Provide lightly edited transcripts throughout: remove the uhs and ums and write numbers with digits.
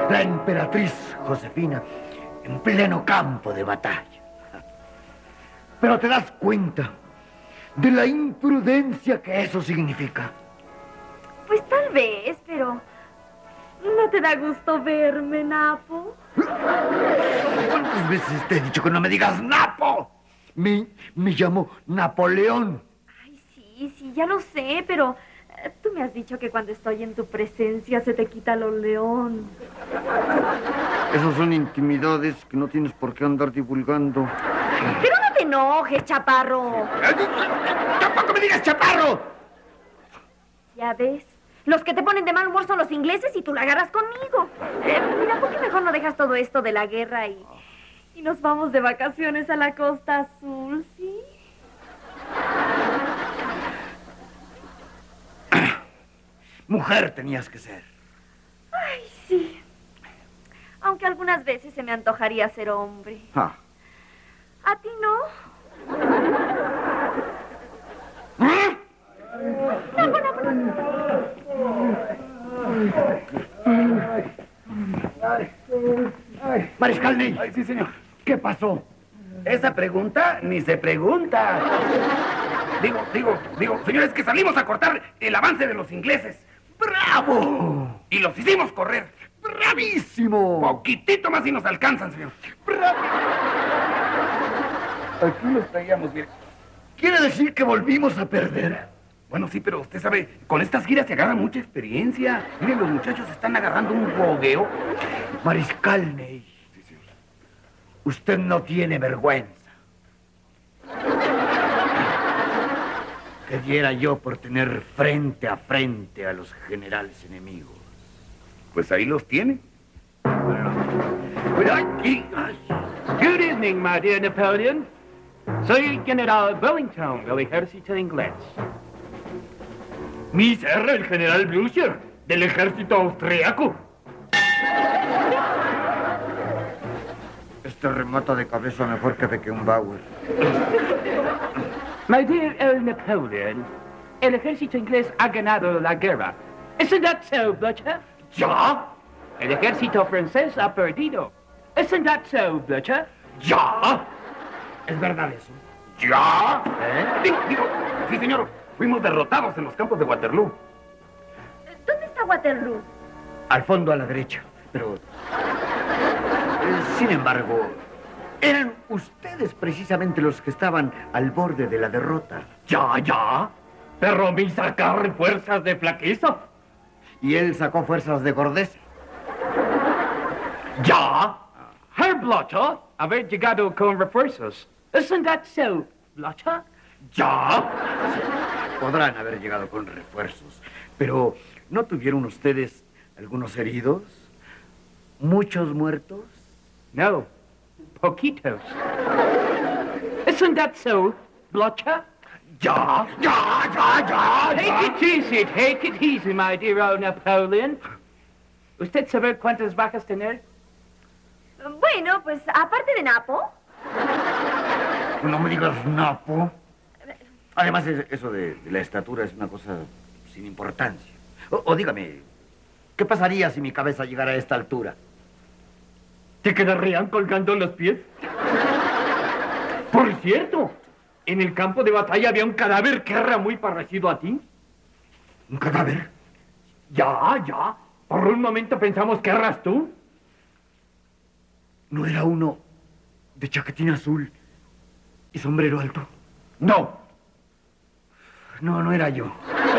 la emperatriz Josefina en pleno campo de batalla. Pero te das cuenta de la imprudencia que eso significa. Pues tal vez, pero ¿no te da gusto verme, Napo? ¿Cuántas veces te he dicho que no me digas Napo? Me llamo Napoleón. Ay, sí, ya lo sé, pero tú me has dicho que cuando estoy en tu presencia se te quita lo león. Esas son intimidades que no tienes por qué andar divulgando. Pero no te enojes, chaparro. ¡Tampoco me digas chaparro! Ya ves, los que te ponen de mal humor son los ingleses y tú la agarras conmigo. Mira, ¿por qué mejor no dejas todo esto de la guerra y nos vamos de vacaciones a la Costa Azul, sí? Mujer tenías que ser. Ay, sí. Aunque algunas veces se me antojaría ser hombre. Ah. ¿A ti no? Mariscal Ney. Ay, sí, señor. ¿Qué pasó? Esa pregunta ni se pregunta. Digo, señores, que salimos a cortar el avance de los ingleses. ¡Bravo! Y los hicimos correr. ¡Bravísimo! Poquitito más y nos alcanzan, señor. ¡Bravo! Aquí los traíamos bien. ¿Quiere decir que volvimos a perder? Bueno, sí, pero usted sabe, con estas giras se agarra mucha experiencia. Miren, los muchachos están agarrando un bogueo. Mariscal Ney. Sí, señor. Usted no tiene vergüenza. ¿Qué diera yo por tener frente a frente a los generales enemigos? Pues ahí los tiene. Good evening, my dear Napoleon. Soy General Wellington del ejército inglés. Mi ser, el general Blücher, del ejército austriaco. Este remata de cabeza mejor que Beckenbauer. My dear El Napoleon, el ejército inglés ha ganado la guerra. Isn't that so, Blücher? ¿Ya? El ejército francés ha perdido. Isn't that so, Blücher? ¿Ya? ¿Es verdad eso? ¿Ya? Digo, sí, señor. Fuimos derrotados en los campos de Waterloo. ¿Dónde está Waterloo? Al fondo a la derecha, pero... sin embargo, eran ustedes precisamente los que estaban al borde de la derrota. Ya. Pero mi sacar fuerzas de flaqueza. Y él sacó fuerzas de gordeza. Ya. Herr Blücher, haber llegado con refuerzos. Isn't that so, Blücher? ¿Ya? Sí, podrán haber llegado con refuerzos, pero ¿no tuvieron ustedes algunos heridos? ¿Muchos muertos? No, poquitos. Isn't that so, Blücher? ¡Ya! Take it easy, my dear old Napoleon. ¿Usted sabe cuántas bajas tener? Bueno, pues aparte de Napo. No me digas Napo. Además, eso de la estatura es una cosa sin importancia. O dígame, ¿qué pasaría si mi cabeza llegara a esta altura? ¿Te quedarían colgando los pies? Por cierto, en el campo de batalla había un cadáver que era muy parecido a ti. ¿Un cadáver? Ya. Por un momento pensamos que eras tú. ¿No era uno de chaquetín azul y sombrero alto? No. No era yo.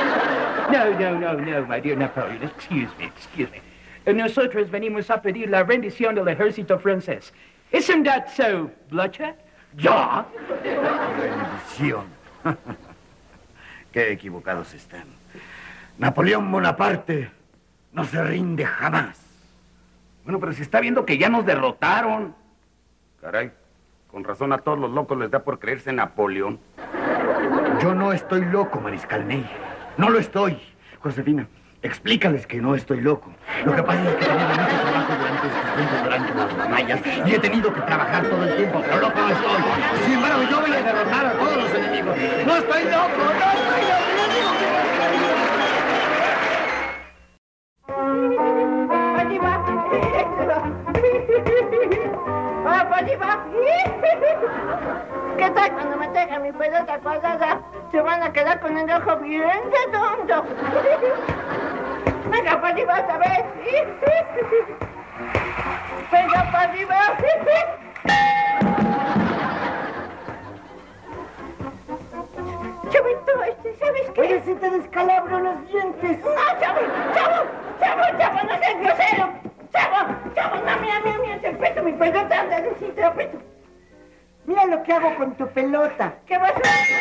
No, my dear Napoleon. Excuse me. Nosotros venimos a pedir la rendición del ejército francés. Isn't that so, Blücher? ¡Ya! Rendición. Qué equivocados están. Napoleón Bonaparte no se rinde jamás. Bueno, pero se está viendo que ya nos derrotaron. Caray, con razón a todos los locos les da por creerse Napoleón. Yo no estoy loco, Mariscal Ney. No lo estoy. Josefina, explícales que no estoy loco. Lo que pasa es que he tenido mucho trabajo durante estos tiempos, durante las batallas, y he tenido que trabajar todo el tiempo, pero loco no estoy. Sin embargo, yo voy a derrotar a todos los enemigos. ¡No estoy loco! arriba! ¿Qué tal cuando me traigan mi pelota cuadrada? Se van a quedar con el ojo bien redondo. Venga para arriba otra vez. Venga para arriba. Chavito, ¿sabes qué? Oye, si te descalabro los dientes. No, chavo, no seas grosero. Chavo, no, mira, te apreto mi pelota, anda, sí, te apreto. Mira lo que hago con tu pelota. ¿Qué vas a hacer?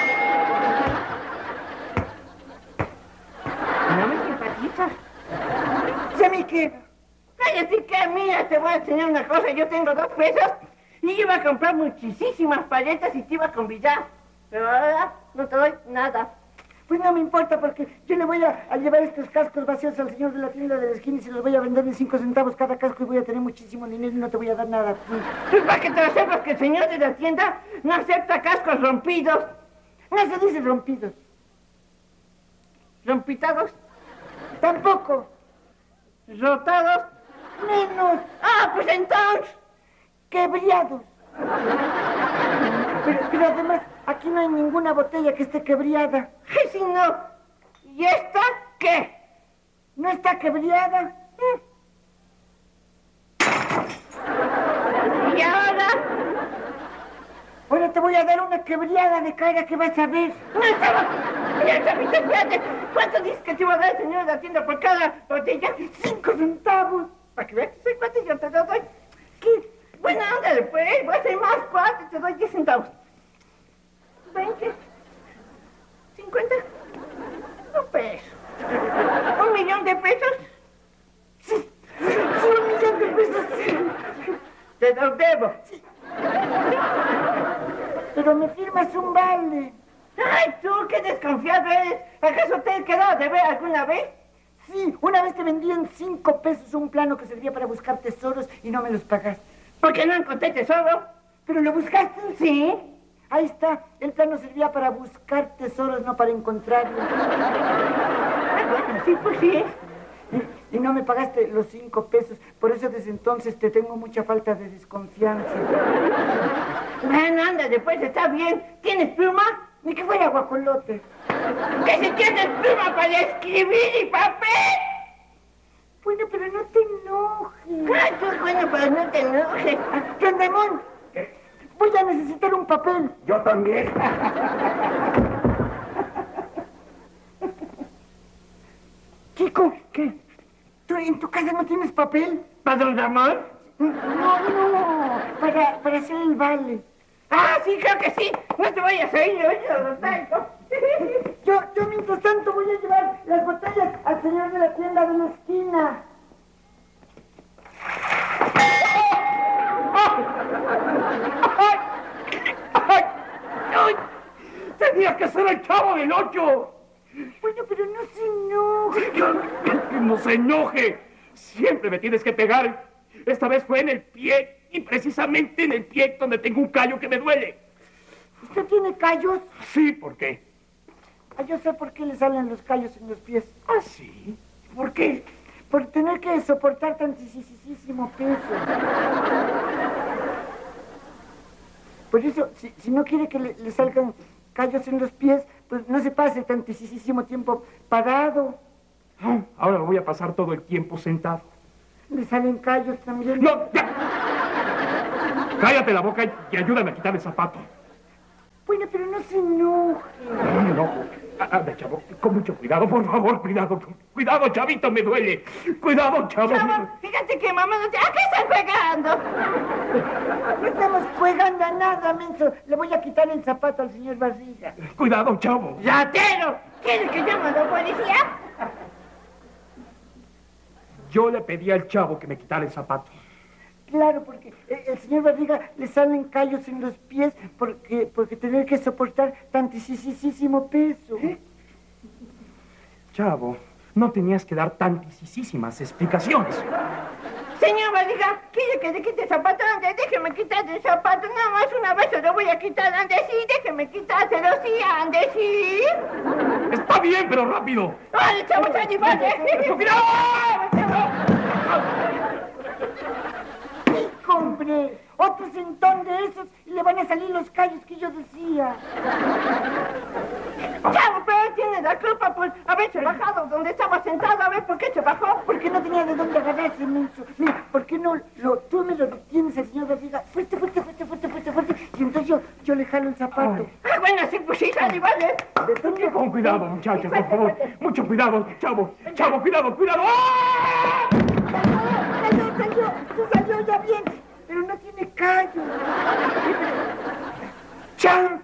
No me simpatizas. ¿Y a mí qué? Cállate que, mira, te voy a enseñar una cosa. Yo tengo 2 pesos y iba a comprar muchísimas paletas y te iba a convidar. Pero ahora no te doy nada. Pues no me importa porque yo le voy a llevar estos cascos vacíos al señor de la tienda de la esquina y se los voy a vender de 5 centavos cada casco y voy a tener muchísimo dinero y no te voy a dar nada. Pues para que te sepas que el señor de la tienda no acepta cascos rompidos. No se dice rompidos. ¿Rompitados? Tampoco. ¿Rotados? Menos. Ah, pues entonces. Quebriados. Pero además, aquí no hay ninguna botella que esté quebriada. Ay, si no. ¿Y esta qué? ¿No está quebriada? ¿Y ahora? Ahora te voy a dar una quebriada de cara que vas a ver. No, chavo. Mira, chavito, espérate. ¿Cuánto dices que te iba a dar el señor de la tienda por cada botella? 5 centavos. Para que veas que soy cuate, yo te lo doy. ¿Qué? Bueno, ándale, pues. Voy a ser más cuate, te doy 10 centavos. 20. 50. Un peso. ¿1 millón de pesos? Sí, 1 millón de pesos. Te los debo. Sí. Pero me firmas un vale. ¡Ay, tú, qué desconfiado eres! ¿Acaso te he quedado de ver alguna vez? Sí, una vez te vendí en 5 pesos un plano que servía para buscar tesoros y no me los pagaste. ¿Por qué no encontré tesoro? ¿Pero lo buscaste? Sí. Ahí está, el plano servía para buscar tesoros, no para encontrarlos. Sí, pues sí. Y no me pagaste los 5 pesos, por eso desde entonces te tengo mucha falta de desconfianza. Bueno, anda, después está bien. ¿Tienes pluma? Ni que fuera guajolote. ¡Que si tienes pluma para escribir y papel! Bueno, pero no te enojes. ¡Ay, tú, bueno, pero no te enojes! Don Ramón, voy a necesitar un papel. Yo también. Chico, ¿qué? ¿Tú en tu casa no tienes papel? ¿Para don Ramón? No, para hacer el vale. ¡Ah, sí, creo que sí! No te vayas a ir, yo lo traigo. Yo mientras tanto voy a llevar las botellas al señor de la tienda de la esquina. ¡Ay! ¡Tenía que ser el Chavo del 8! Bueno, pero no se enoje. ¡Que no se enoje! Siempre me tienes que pegar. Esta vez fue en el pie, y precisamente en el pie donde tengo un callo que me duele. ¿Usted tiene callos? Sí, ¿por qué? Yo sé por qué le salen los callos en los pies. ¿Ah, sí? ¿Por qué? Por tener que soportar tantísimo peso. Por eso, si no quiere que le salgan callos en los pies, pues no se pase tantísimo tiempo parado. No, ahora voy a pasar todo el tiempo sentado. Le salen callos también. ¡No! ¡Ya! Cállate la boca y ayúdame a quitar el zapato. Bueno, pero no se enoje. No. Anda, chavo, con mucho cuidado, por favor, cuidado. Cuidado, chavito, me duele. Cuidado, chavo. Chavo, fíjate que mamá no te... ¿A qué están pegando? No estamos jugando a nada, menso. Le voy a quitar el zapato al señor Barriga. Cuidado, chavo. ¡Ratero! ¿Quieres que llame a la policía? Yo le pedí al chavo que me quitara el zapato. Claro, porque el señor Barriga le salen callos en los pies porque tener que soportar tantísimo peso. Chavo, no tenías que dar tantísimas explicaciones. Señor Barriga, ¿quiere que le quite el zapato? Ande, déjeme quitar el zapato. Nada más una vez se lo voy a quitar. Ande, sí, déjeme quitárselo, sí, ande, sí. Está bien, pero rápido. ¡Vale, chavo, Sandy, vale! ¡Hombre! otro sentón de esos y le van a salir los callos que yo decía. Chavo, pero él tiene la culpa por haberse bajado donde estaba sentado. A ver, ¿por qué se bajó? Porque no tenía de dónde agarrarse, menso. Mira, ¿por qué no tú me lo detienes al señor Barriga? Fuerte. Y entonces yo le jalo el zapato. Ah, bueno, sí, pues sí, dale, vale. Con cuidado, muchachos, por favor. Mucho cuidado, chavo. Chavo, cuidado. ¡Ah! Salió ya bien, pero no tiene callo. ¡Chamba!